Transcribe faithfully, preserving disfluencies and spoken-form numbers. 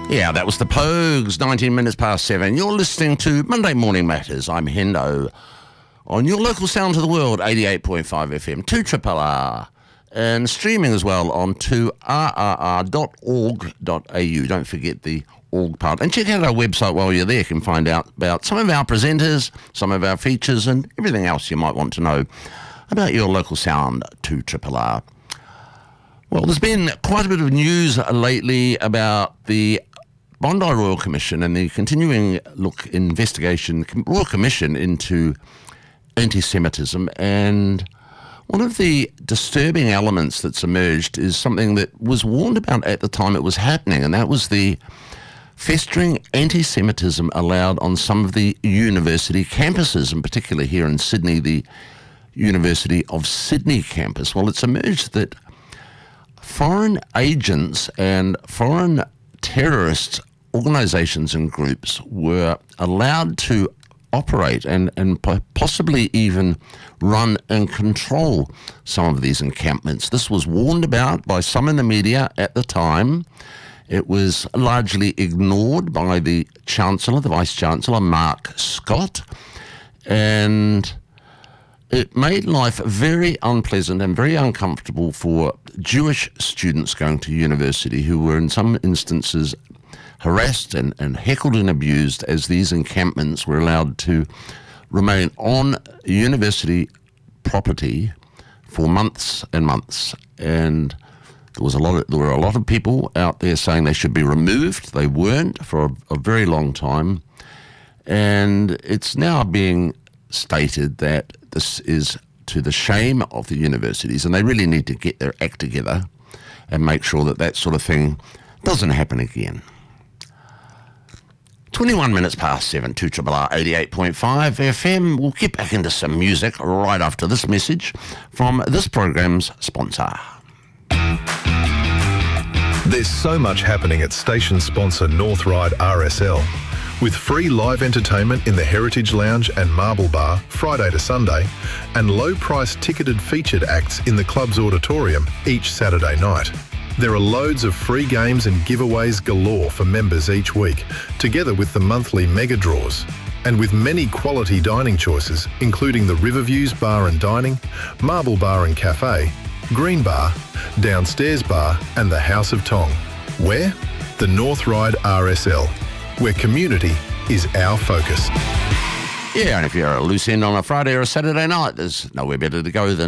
Yeah, that was the Pogues, nineteen minutes past seven. You're listening to Monday Morning Matters. I'm Hendo on your local sound of the world, eighty-eight point five F M, two R R R, and streaming as well on two R R R dot org dot A U. Don't forget the org part. And check out our website while you're there. You can find out about some of our presenters, some of our features, and everything else you might want to know about your local sound, two R R R. Well, there's been quite a bit of news lately about the Bondi Royal Commission and the continuing look investigation, Royal Commission into anti-Semitism, and one of the disturbing elements that's emerged is something that was warned about at the time it was happening, and that was the festering anti-Semitism allowed on some of the university campuses, and particularly here in Sydney, the University of Sydney campus. Well, it's emerged that foreign agents and foreign terrorist organisations and groups were allowed to operate and, and possibly even run and control some of these encampments. This was warned about by some in the media at the time. It was largely ignored by the Chancellor, the Vice-Chancellor, Mark Scott, and it made life very unpleasant and very uncomfortable for Jewish students going to university who were in some instances harassed and, and heckled and abused as these encampments were allowed to remain on university property for months and months. And there was a lot of, there were a lot of people out there saying they should be removed. They weren't for a, a very long time. And it's now being stated that this is to the shame of the universities, and they really need to get their act together and make sure that that sort of thing doesn't happen again. twenty-one minutes past seven, two R R R eighty-eight point five F M. We'll get back into some music right after this message from this program's sponsor. There's so much happening at station sponsor North Ryde R S L. With free live entertainment in the Heritage Lounge and Marble Bar Friday to Sunday, and low-priced ticketed featured acts in the club's auditorium each Saturday night. There are loads of free games and giveaways galore for members each week, together with the monthly mega draws. And with many quality dining choices, including the Riverviews Bar and Dining, Marble Bar and Cafe, Green Bar, Downstairs Bar and the House of Tong. Where? The North Ryde R S L, where community is our focus. Yeah, and if you're a loose end on a Friday or a Saturday night, there's nowhere better to go than